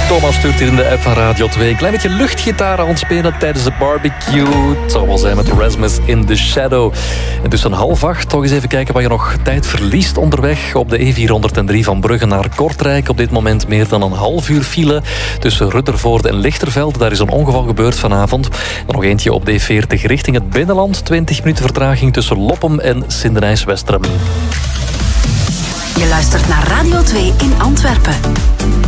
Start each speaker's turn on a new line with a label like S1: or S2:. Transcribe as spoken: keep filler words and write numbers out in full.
S1: Thomas stuurt hier in de app van Radio twee. Een klein beetje luchtgitaar aan het spelen tijdens de barbecue. Het zal wel zijn met Rasmus in the Shadow. En tussen half acht toch eens even kijken wat je nog tijd verliest onderweg. Op de E vierhonderddrie van Brugge naar Kortrijk. Op dit moment meer dan een half uur file tussen Ruttervoorde en Lichtervelde. Daar is een ongeval gebeurd vanavond. Dan nog eentje op D veertig richting het binnenland. twintig minuten vertraging tussen Loppem en Sindenijs-Westrem.
S2: Je luistert naar Radio twee in Antwerpen.